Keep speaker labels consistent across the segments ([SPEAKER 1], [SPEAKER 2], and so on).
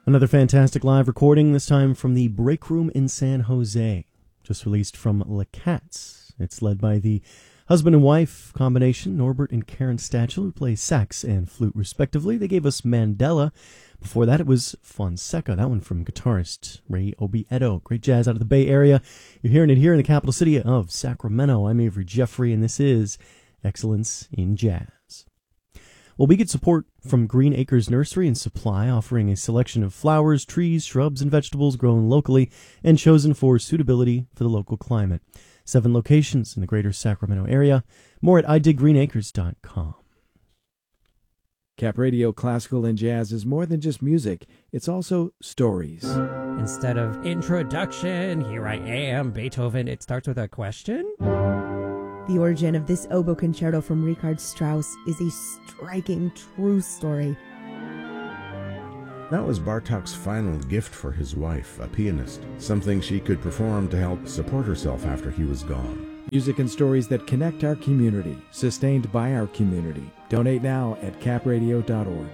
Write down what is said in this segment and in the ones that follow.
[SPEAKER 1] Another fantastic live recording, this time from the Break Room in San Jose, just released from Le Cats. It's led by the husband and wife combination, Norbert and Karen Stachel, who play sax and flute respectively. They gave us Mandela. Before that, it was Fonseca, that one from guitarist Ray Obiedo. Great jazz out of the Bay Area. You're hearing it here in the capital city of Sacramento. I'm Avery Jeffrey, and this is Excellence in Jazz. Well, we get support from Green Acres Nursery and Supply, offering a selection of flowers, trees, shrubs, and vegetables grown locally and chosen for suitability for the local climate. 7 locations in the greater Sacramento area. More at idiggreenacres.com.
[SPEAKER 2] Cap Radio Classical and Jazz is more than just music. It's also stories.
[SPEAKER 3] Instead of introduction, here I am, Beethoven, it starts with a question.
[SPEAKER 4] The origin of this oboe concerto from Richard Strauss is a striking, true story.
[SPEAKER 5] That was Bartók's final gift for his wife, a pianist, something she could perform to help support herself after he was gone.
[SPEAKER 2] Music and stories that connect our community, sustained by our community. Donate now at capradio.org.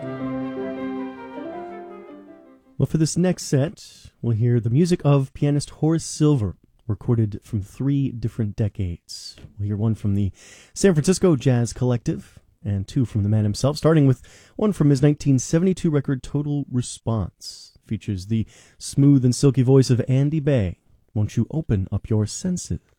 [SPEAKER 1] Well, for this next set, we'll hear the music of pianist Horace Silver, recorded from 3 different decades. We'll hear one from the San Francisco Jazz Collective and 2 from the man himself, starting with one from his 1972 record Total Response. Features the smooth and silky voice of Andy Bay. Won't you open up your senses?